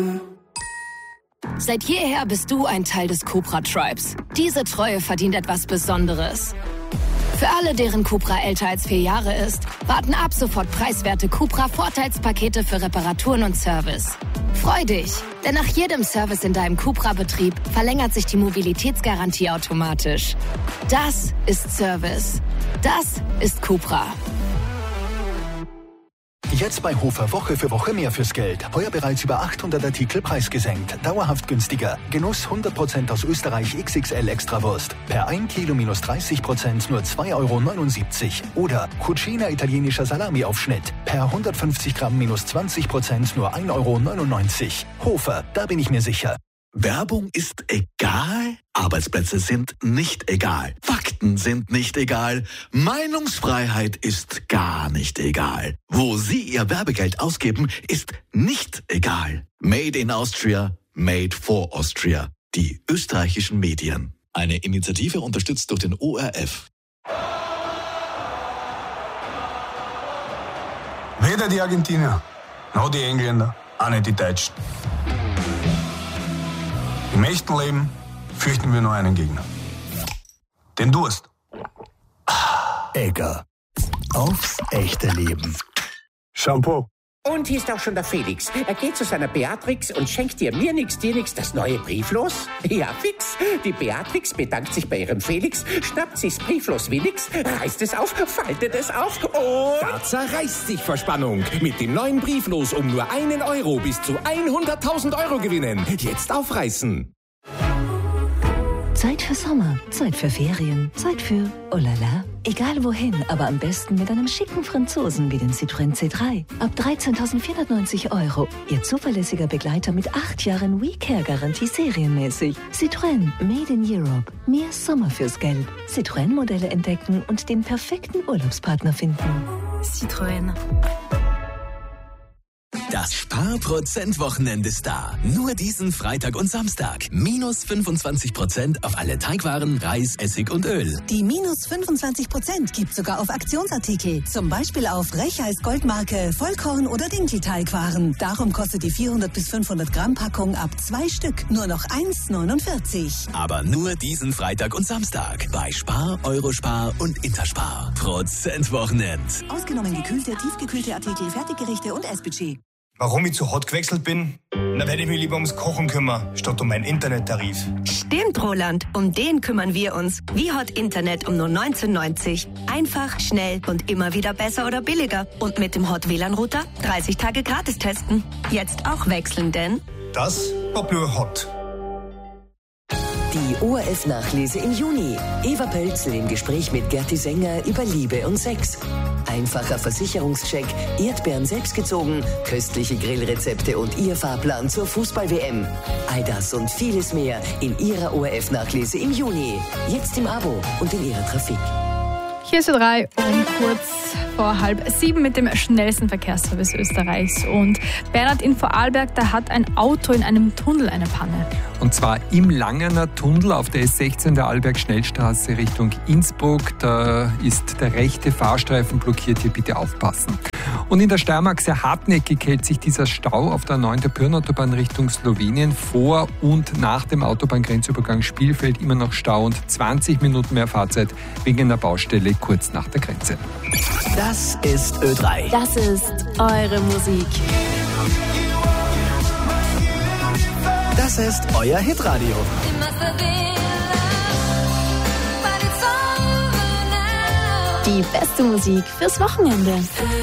Seit jeher bist du ein Teil des Cupra Tribes. Diese Treue verdient etwas Besonderes. Für alle, deren Cupra älter als 4 Jahre ist, warten ab sofort preiswerte Cupra-Vorteilspakete für Reparaturen und Service. Freu dich, denn nach jedem Service in deinem Cupra-Betrieb verlängert sich die Mobilitätsgarantie automatisch. Das ist Service. Das ist Cupra. Jetzt bei Hofer Woche für Woche mehr fürs Geld. Heuer bereits über 800 Artikel preisgesenkt. Dauerhaft günstiger. Genuss 100% aus Österreich XXL Extrawurst. Per 1 Kilo minus 30% nur 2,79 €. Oder Cucina italienischer Salami-Aufschnitt. Per 150 Gramm minus 20% nur 1,99 €. Hofer, da bin ich mir sicher. Werbung ist egal, Arbeitsplätze sind nicht egal, Fakten sind nicht egal, Meinungsfreiheit ist gar nicht egal. Wo Sie Ihr Werbegeld ausgeben, ist nicht egal. Made in Austria, made for Austria. Die österreichischen Medien. Eine Initiative unterstützt durch den ORF. Weder die Argentinier, noch die Engländer, auch nicht die Deutschen. Im echten Leben fürchten wir nur einen Gegner. Den Durst. Egger. Aufs echte Leben. Shampoo. Und hier ist auch schon der Felix. Er geht zu seiner Beatrix und schenkt dir nix, das neue Brieflos. Ja, fix. Die Beatrix bedankt sich bei ihrem Felix, schnappt sich's Brieflos Willix, reißt es auf, faltet es auf und... Da zerreißt sich vor Spannung. Mit dem neuen Brieflos um nur 1 € bis zu 100.000 € gewinnen. Jetzt aufreißen. Zeit für Sommer, Zeit für Ferien, Zeit für oh la la. Egal wohin, aber am besten mit einem schicken Franzosen wie dem Citroën C3. Ab 13.490 €. Ihr zuverlässiger Begleiter mit 8 Jahren WeCare-Garantie serienmäßig. Citroën, made in Europe. Mehr Sommer fürs Geld. Citroën-Modelle entdecken und den perfekten Urlaubspartner finden. Citroën. Das Sparprozent-Wochenende ist da. Nur diesen Freitag und Samstag. Minus 25% auf alle Teigwaren, Reis, Essig und Öl. Die minus 25% gibt sogar auf Aktionsartikel. Zum Beispiel auf Rechheis Goldmarke, Vollkorn oder Dinkelteigwaren. Darum kostet die 400 bis 500 Gramm Packung ab 2 Stück nur noch 1,49. Aber nur diesen Freitag und Samstag. Bei Spar, Eurospar und Interspar. Prozentwochenend. Ausgenommen gekühlte, tiefgekühlte Artikel, Fertiggerichte und Essbudget. Warum ich zu hot gewechselt bin? Da werde ich mich lieber ums Kochen kümmern, statt um meinen Internettarif. Stimmt, Roland. Um den kümmern wir uns. Wie Hot Internet um nur 19,90. Einfach, schnell und immer wieder besser oder billiger. Und mit dem Hot WLAN-Router 30 Tage gratis testen. Jetzt auch wechseln, denn... Das war nur hot. Die ORF-Nachlese im Juni. Eva Pölzl im Gespräch mit Gerti Sänger über Liebe und Sex. Einfacher Versicherungscheck, Erdbeeren selbst gezogen, köstliche Grillrezepte und ihr Fahrplan zur Fußball-WM. All das und vieles mehr in ihrer ORF-Nachlese im Juni. Jetzt im Abo und in ihrer Trafik. Hier ist Ö3 um kurz vor 6:30 mit dem schnellsten Verkehrsservice Österreichs. Und Bernhard in Vorarlberg, da hat ein Auto in einem Tunnel eine Panne. Und zwar im Langerner Tunnel auf der S16 der Arlberg-Schnellstraße Richtung Innsbruck. Da ist der rechte Fahrstreifen blockiert, hier bitte aufpassen. Und in der Steiermark sehr hartnäckig hält sich dieser Stau auf der 9. Pirnautobahn Richtung Slowenien. Vor und nach dem Autobahngrenzübergang Spielfeld immer noch Stau und 20 Minuten mehr Fahrzeit wegen einer Baustelle kurz nach der Grenze. Das ist Ö3. Das ist eure Musik. Das ist euer Hitradio. Die beste Musik fürs Wochenende.